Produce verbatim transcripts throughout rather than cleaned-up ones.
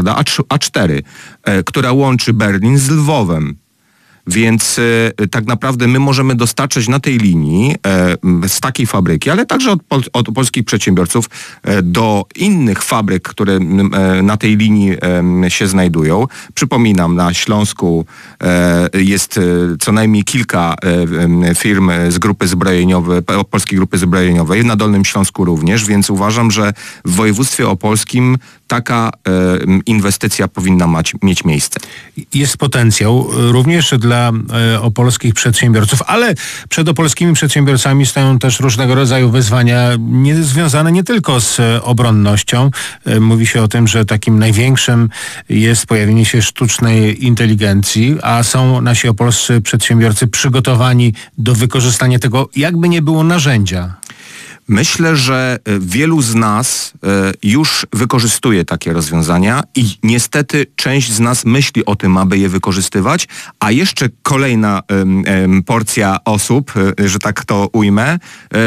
autostrada A cztery, która łączy Berlin z Lwowem. Więc e, tak naprawdę my możemy dostarczać na tej linii e, z takiej fabryki, ale także od, pol, od polskich przedsiębiorców e, do innych fabryk, które e, na tej linii e, się znajdują. Przypominam, na Śląsku e, jest e, co najmniej kilka e, firm z grupy zbrojeniowej, polskiej grupy zbrojeniowej, na Dolnym Śląsku również, więc uważam, że w województwie opolskim taka e, inwestycja powinna mać, mieć miejsce. Jest potencjał również dla e, opolskich przedsiębiorców, ale przed opolskimi przedsiębiorcami stoją też różnego rodzaju wyzwania nie, związane nie tylko z e, obronnością. E, mówi się o tym, że takim największym jest pojawienie się sztucznej inteligencji, a są nasi opolscy przedsiębiorcy przygotowani do wykorzystania tego, jakby nie było, narzędzia. Myślę, że wielu z nas już wykorzystuje takie rozwiązania i niestety część z nas myśli o tym, aby je wykorzystywać, a jeszcze kolejna porcja osób, że tak to ujmę,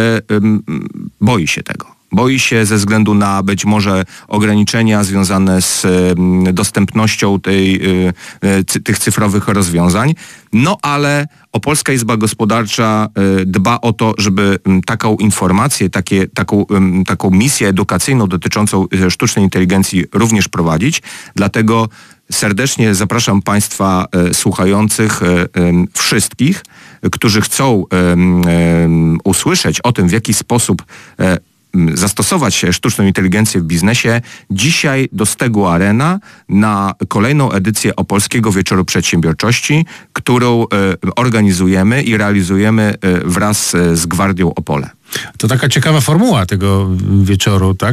boi się tego. Boi się ze względu na być może ograniczenia związane z dostępnością tej, tych cyfrowych rozwiązań. No ale Opolska Izba Gospodarcza dba o to, żeby taką informację, takie, taką, taką misję edukacyjną dotyczącą sztucznej inteligencji również prowadzić. Dlatego serdecznie zapraszam Państwa słuchających wszystkich, którzy chcą usłyszeć o tym, w jaki sposób zastosować sztuczną inteligencję w biznesie, dzisiaj do Stegu Arena na kolejną edycję Opolskiego Wieczoru Przedsiębiorczości, którą organizujemy i realizujemy wraz z Gwardią Opole. To taka ciekawa formuła tego wieczoru, tak?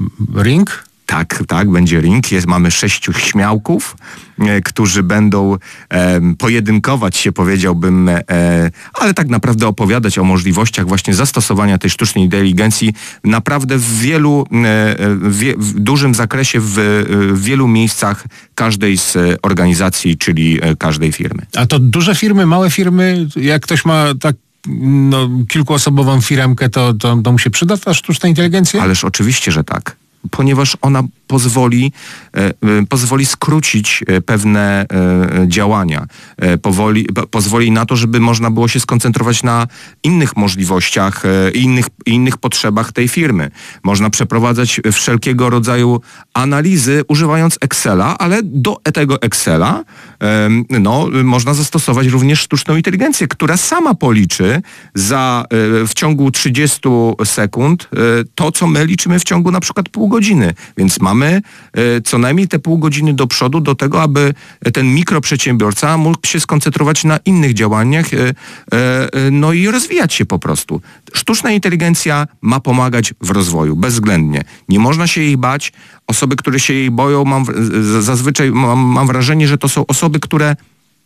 Ring? Tak, tak, będzie ring. Jest, mamy sześciu śmiałków, e, którzy będą e, pojedynkować się, powiedziałbym, e, ale tak naprawdę opowiadać o możliwościach właśnie zastosowania tej sztucznej inteligencji naprawdę w wielu, e, w, w dużym zakresie, w, w wielu miejscach każdej z organizacji, czyli każdej firmy. A to duże firmy, małe firmy, jak ktoś ma tak no, kilkuosobową firmkę, to, to, to mu się przyda ta sztuczna inteligencja? Ależ oczywiście, że tak. Ponieważ ona pozwoli, e, pozwoli skrócić pewne e, działania. E, powoli, po, pozwoli na to, żeby można było się skoncentrować na innych możliwościach i e, innych, innych potrzebach tej firmy. Można przeprowadzać wszelkiego rodzaju analizy używając Excela, ale do tego Excela e, no, można zastosować również sztuczną inteligencję, która sama policzy za e, w ciągu trzydziestu sekund e, to, co my liczymy w ciągu na przykład pół godziny. Więc mamy e, co najmniej te pół godziny do przodu do tego, aby ten mikroprzedsiębiorca mógł się skoncentrować na innych działaniach e, e, no i rozwijać się po prostu. Sztuczna inteligencja ma pomagać w rozwoju, bezwzględnie. Nie można się jej bać. Osoby, które się jej boją, mam, zazwyczaj mam, mam wrażenie, że to są osoby, które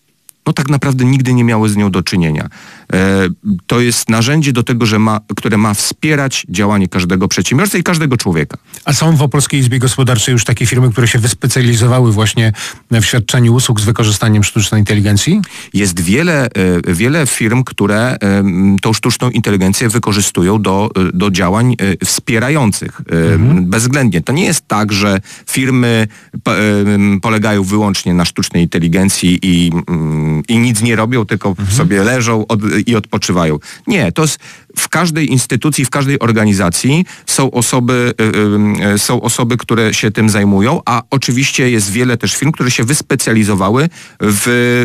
no tak naprawdę nigdy nie miały z nią do czynienia. E, to jest narzędzie do tego, że ma, które ma wspierać działanie każdego przedsiębiorcy i każdego człowieka. A są w Opolskiej Izbie Gospodarczej już takie firmy, które się wyspecjalizowały właśnie w świadczeniu usług z wykorzystaniem sztucznej inteligencji? Jest wiele, e, wiele firm, które e, tą sztuczną inteligencję wykorzystują do, do działań e, wspierających. E, mhm. Bezwzględnie. To nie jest tak, że firmy po, e, polegają wyłącznie na sztucznej inteligencji i i nic nie robią, tylko mhm. sobie leżą od, i odpoczywają. Nie, to jest w każdej instytucji, w każdej organizacji są osoby, y, y, są osoby, które się tym zajmują, a oczywiście jest wiele też firm, które się wyspecjalizowały w,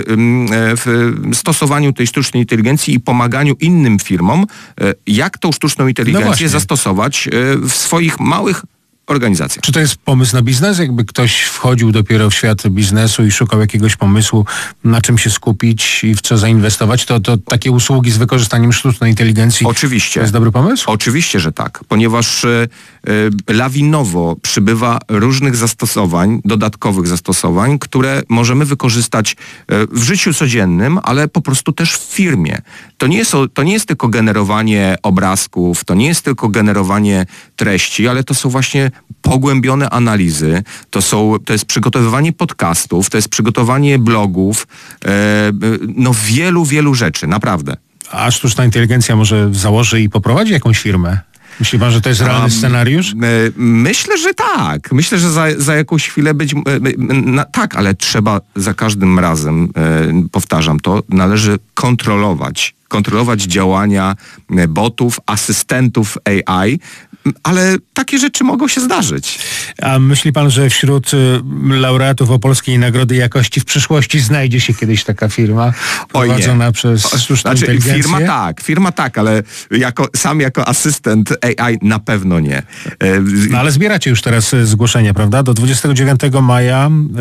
y, w stosowaniu tej sztucznej inteligencji i pomaganiu innym firmom, y, jak tą sztuczną inteligencję no zastosować y, w swoich małych organizacja. Czy to jest pomysł na biznes? Jakby ktoś wchodził dopiero w świat biznesu i szukał jakiegoś pomysłu, na czym się skupić i w co zainwestować, to, to takie usługi z wykorzystaniem sztucznej inteligencji Oczywiście. To jest dobry pomysł? Oczywiście, że tak. Ponieważ y, y, lawinowo przybywa różnych zastosowań, dodatkowych zastosowań, które możemy wykorzystać y, w życiu codziennym, ale po prostu też w firmie. To nie jest, to nie jest tylko generowanie obrazków, to nie jest tylko generowanie treści, ale to są właśnie pogłębione analizy, to są, to jest przygotowywanie podcastów, to jest przygotowanie blogów, e, no wielu, wielu rzeczy, naprawdę. A sztuczna inteligencja może założy i poprowadzi jakąś firmę? Myśli pan, że to jest realny um, scenariusz? Myślę, że tak. Myślę, że za, za jakąś chwilę być... Na, tak, ale trzeba za każdym razem, powtarzam to, należy kontrolować. Kontrolować działania botów, asystentów A I, ale takie rzeczy mogą się zdarzyć. A myśli pan, że wśród y, laureatów Opolskiej Nagrody Jakości w przyszłości znajdzie się kiedyś taka firma prowadzona przez sztuczną znaczy, inteligencję? Firma tak, firma tak, ale jako, sam jako asystent A I na pewno nie. No ale zbieracie już teraz zgłoszenia, prawda? Do dwudziestego dziewiątego maja y,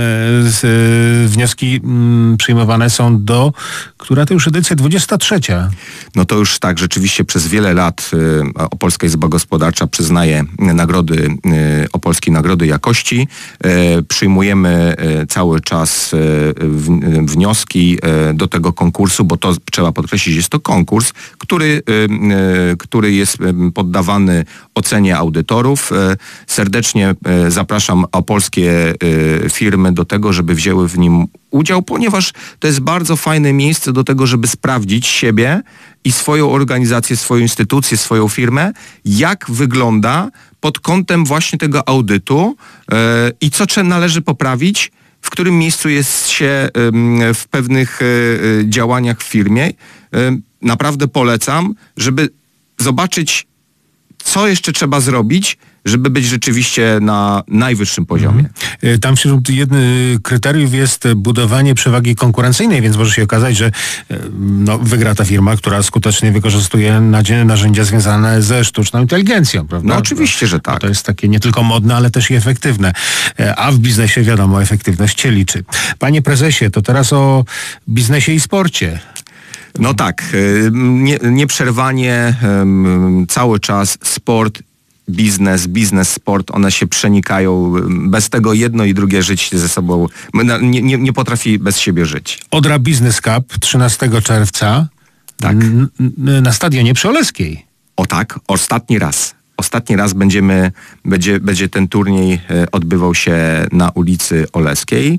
y, wnioski y, przyjmowane są do, która to już edycja dwudziesta trzecia. No to już tak, rzeczywiście przez wiele lat y, Opolska Izba Gospodarcza przyznaje nagrody, y, Opolskiej Nagrody Jakości. Y, przyjmujemy y, cały czas y, w, y, wnioski y, do tego konkursu, bo to trzeba podkreślić, jest to konkurs, który, y, y, który jest y, poddawany ocenie audytorów. Y, serdecznie y, zapraszam opolskie y, firmy do tego, żeby wzięły w nim udział, ponieważ to jest bardzo fajne miejsce do tego, żeby sprawdzić siebie i swoją organizację, swoją instytucję, swoją firmę, jak wygląda pod kątem właśnie tego audytu yy, i co czy należy poprawić, w którym miejscu jest się yy, w pewnych yy, działaniach w firmie. Yy, naprawdę polecam, żeby zobaczyć, co jeszcze trzeba zrobić, żeby być rzeczywiście na najwyższym poziomie. Mhm. Tam wśród jednych kryteriów jest budowanie przewagi konkurencyjnej, więc może się okazać, że no, wygra ta firma, która skutecznie wykorzystuje narzędzia związane ze sztuczną inteligencją, prawda? No oczywiście, że tak. To jest takie nie tylko modne, ale też i efektywne. A w biznesie wiadomo, efektywność się liczy. Panie prezesie, to teraz o biznesie i sporcie. No tak, nie, nieprzerwanie cały czas sport, biznes, biznes, sport, one się przenikają. Bez tego jedno i drugie żyć ze sobą nie, nie, nie potrafi bez siebie żyć. Odra Business Cup trzynastego czerwca tak. n- n- na stadionie przy Oleskiej. O tak, ostatni raz. Ostatni raz będziemy, będzie, będzie ten turniej odbywał się na ulicy Oleskiej.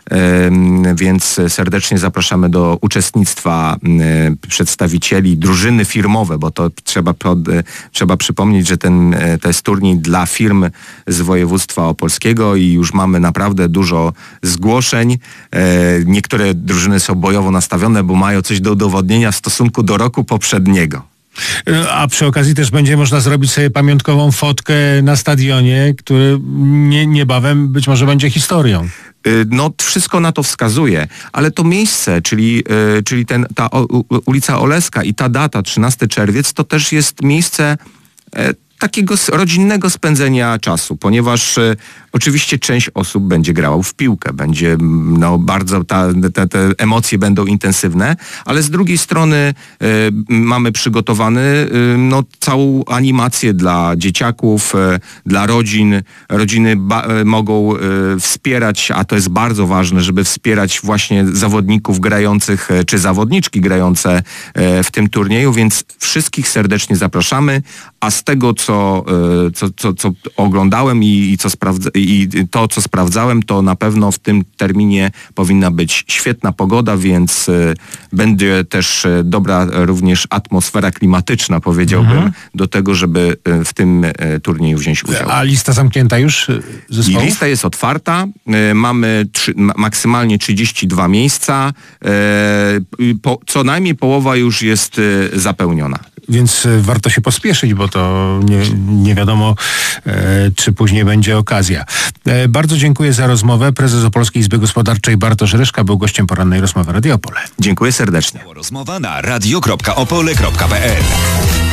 Więc serdecznie zapraszamy do uczestnictwa przedstawicieli drużyny firmowe, bo to trzeba, pod, trzeba przypomnieć, że ten, to jest turniej dla firm z województwa opolskiego i już mamy naprawdę dużo zgłoszeń. Niektóre drużyny są bojowo nastawione, bo mają coś do udowodnienia w stosunku do roku poprzedniego. A przy okazji też będzie można zrobić sobie pamiątkową fotkę na stadionie, który nie, niebawem być może będzie historią. No wszystko na to wskazuje, ale to miejsce, czyli, czyli ten, ta ulica Oleska i ta data, trzynasty czerwiec, to też jest miejsce takiego rodzinnego spędzenia czasu, ponieważ e, oczywiście część osób będzie grała w piłkę, będzie no bardzo, ta, te, te emocje będą intensywne, ale z drugiej strony e, mamy przygotowany e, no, całą animację dla dzieciaków, e, dla rodzin. Rodziny ba, e, mogą e, wspierać, a to jest bardzo ważne, żeby wspierać właśnie zawodników grających, e, czy zawodniczki grające e, w tym turnieju, więc wszystkich serdecznie zapraszamy, a z tego, co, co, co, co oglądałem i, i, co sprawdza, i to, co sprawdzałem, to na pewno w tym terminie powinna być świetna pogoda, więc będzie też dobra również atmosfera klimatyczna, powiedziałbym, mhm. do tego, żeby w tym turnieju wziąć udział. A lista zamknięta już zespołów? I lista jest otwarta. Mamy trzy, maksymalnie trzydzieści dwa miejsca. Po, co najmniej połowa już jest zapełniona. Więc warto się pospieszyć, bo to nie, nie wiadomo, e, czy później będzie okazja. E, bardzo dziękuję za rozmowę. Prezes Opolskiej Izby Gospodarczej Bartosz Ryszka był gościem porannej rozmowy Radia Opole. Dziękuję serdecznie. Rozmowa na radio kropka opole kropka p l.